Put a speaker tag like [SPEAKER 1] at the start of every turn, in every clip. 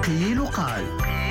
[SPEAKER 1] قيل وقال.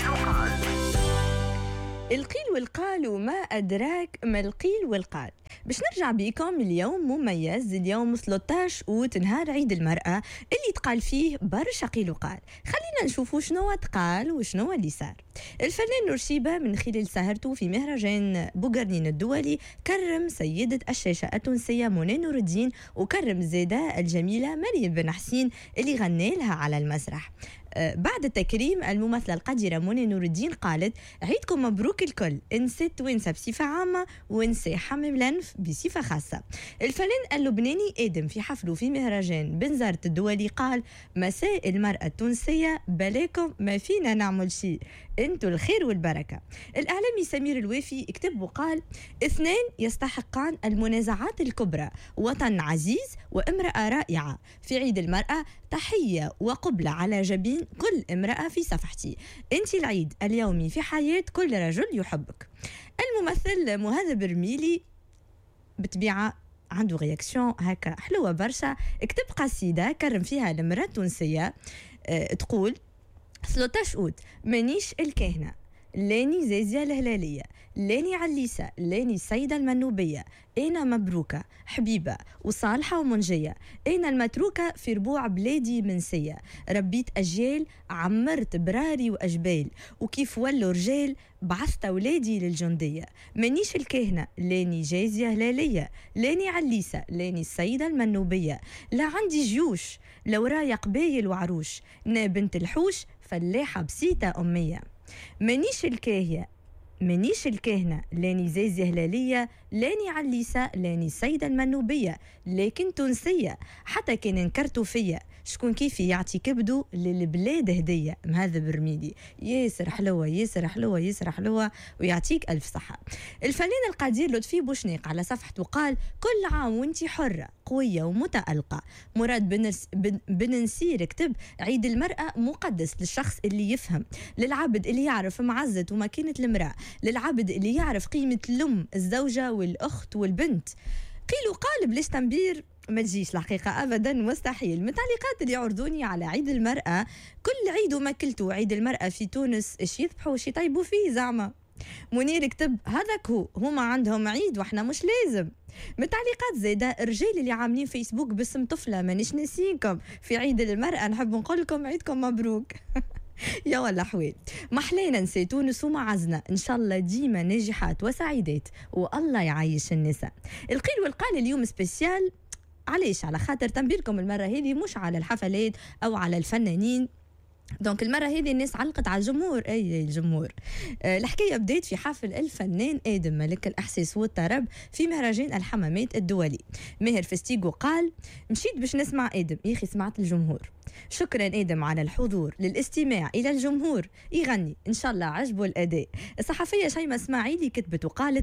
[SPEAKER 2] القيل والقال وما أدراك ما القيل والقال. باش نرجع بكم اليوم مميز، اليوم 13 أوت نهار عيد المرأة اللي تقال فيه برشا قيل وقال. خلينا نشوفوا شنو تقال وشنو اللي صار. الفنان نورشيبة من خلال سهرته في مهرجان بوغرنين الدولي كرم سيدة الشاشة التونسية منى نور الدين، وكرم زيدة الجميلة مريم بن حسين اللي غنى لها على المسرح. بعد التكريم الممثلة القديرة منى نور الدين قالت: عيدكم مبروك الكل، انسى توانسة بصفة عامة وانسى حمم الأنف بصفة خاصة. الفنان اللبناني آدم في حفله في مهرجان بنزرت الدولي قال: مساء المرأة التونسية، بلاكم ما فينا نعمل شيء، انتو الخير والبركة. الإعلامي سمير الوافي اكتب وقال: اثنان يستحقان المنازعات الكبرى، وطن عزيز وامرأة رائعة. في عيد المرأة تحية وقبلة على جبين كل امرأة في صفحتي، انت العيد اليومي في حياة كل رجل يحبك. الممثل مهذب برميلي بطبيعة عنده رياكسيون هكا حلوة برشا، اكتب قصيدة كرم فيها المرأة التونسية تقول: 13 أوت مانيش الكاهنة، لاني زازية الهلالية، لاني عليسة، لاني السيدة المنوبية، أنا مبروكة حبيبة وصالحة ومنجية، أنا المتروكة في ربوع بلادي منسية، ربيت أجيال عمرت براري وأجبال، وكيف ولوا رجال بعثت أولادي للجندية. مانيش الكاهنة، لاني جازية هلالية، لاني عليسة، لاني السيدة المنوبية، لا عندي جيوش، لا ورايا قبايل وعروش، نا بنت الحوش فلاحة بسيطة أمية. مانيش الكاهنة، لاني زازية هلالية، لاني عليسة، لاني السيدة المنوبية، لكن تونسية. حتى كان انكرتوا فيا، شكون كيفي يعطي كبدو للبلاد هدية. مهذا برميلي ياسر حلوة ياسر حلوة ياسر حلوة، ويعطيك ألف صحة. الفنان القدير لطفي بوشنيق على صفحته قال: كل عام وانتي حرة قوية ومتألقة. مراد بن نسير كتب: عيد المرأة مقدس للشخص اللي يفهم، للعبد اللي يعرف معزة ومكانة المرأة، للعبد اللي يعرف قيمة الأم الزوجة والأخت والبنت. قيل وقال بلاش تنبير ما تجيش الحقيقة أبدا، مستحيل. من تعليقات اللي عرضوني على عيد المرأة: كل عيد وماكلته، عيد المرأة في تونس ايش يذبحوا ايش يطيبوا فيه زعما. منير كتب: هذاك هما عندهم عيد واحنا مش لازم. من تعليقات زيادة: الرجال اللي عاملين فيسبوك باسم طفلة مانيش ناسينكم، في عيد المرأة نحب نقول لكم عيدكم مبروك. يا والله حويل، ما حلينا نسي تونس وما عزنا، ان شاء الله ديما ناجحات وسعيدات والله يعيش النساء. القيل والقال اليوم سبيسيال، علاش؟ على خاطر تنبيلكم المرة هذه مش على الحفلات أو على الفنانين، دونك المرة هذه الناس علقت على الجمهور. أي الجمهور. الحكاية بدأت في حفل الفنان آدم ملك الإحساس والطرب في مهرجان الحمامات الدولي. ماهر فستيغو قال: مشيت باش نسمع آدم، يا أخي سمعت الجمهور. شكرا آدم على الحضور، للاستماع إلى الجمهور يغني، إن شاء الله عجبه الأداء. الصحفية شيماء اسماعيلي كتبت وقالت: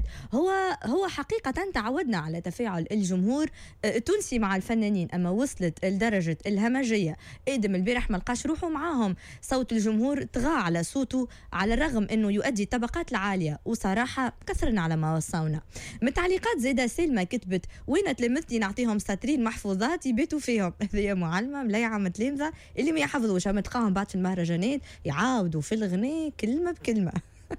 [SPEAKER 2] هو حقيقة تعودنا على تفاعل الجمهور التونسي مع الفنانين، أما وصلت لدرجة الهمجية آدم البارح ما لقاش روحه معاهم، صوت الجمهور طغى على صوته على الرغم أنه يؤدي الطبقات العالية، وصراحة كثرنا على ما وصونا. من تعليقات زيادة سلمى كتبت: وين تلمذتي نعطيهم سطرين محفوظات يبيتوا فيهم. هذه معلمة مليعة متلمذة اللي ما يحفظوش، تلقاهم بعد في المهرجانات يعاودوا في الغناء كلمة بكلمة.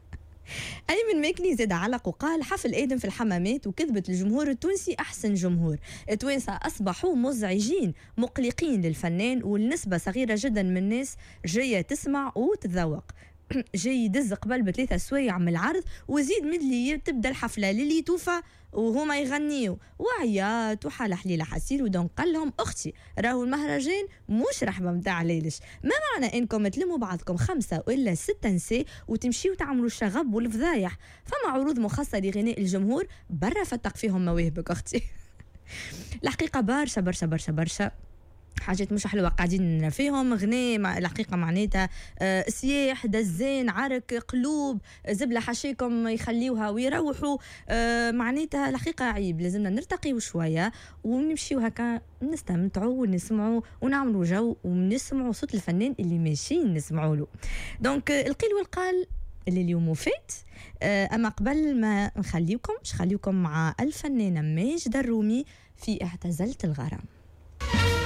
[SPEAKER 2] أيمن ماكني زاد علق وقال: حفل آدم في الحمامات وكذبت الجمهور التونسي أحسن جمهور. التوانسة أصبحوا مزعجين مقلقين للفنان، والنسبة صغيرة جدا من الناس جاية تسمع وتتذوق. جاي يدز قبل ب3 سوايع من العرض وزيد من اللي تبدا الحفله للي توفى وهما يغنيوا وعيات وحاله حليله حسير. ودون قال لهم: اختي راهو المهرجان مش رحبه متاع ليلش، ما معنى انكم تلموا بعضكم 5 ولا 6 نساء وتمشيوا تعملوا الشغب والفضايح؟ فما عروض مخصصه لغناء الجمهور برا، فتق فيهم مواهبك اختي. الحقيقه برشا برشا برشا برشا حاجات مش حلوة قاعدين فيهم غناء الحقيقة، معناتها سياح دزان عرك قلوب زبلة حشيكم يخليوها ويروحوا، معناتها الحقيقة عيب. لازمنا نرتقي شوية ونمشيو هكا نستمتعوا ونسمعوا ونعملوا جو ونسمعوا صوت الفنان اللي ماشيين نسمعوا له. دونك القيل والقال اللي اليوم فات. أما قبل ما نخليكم مع الفنانة ماجدة الرومي في اعتزلت الغرام.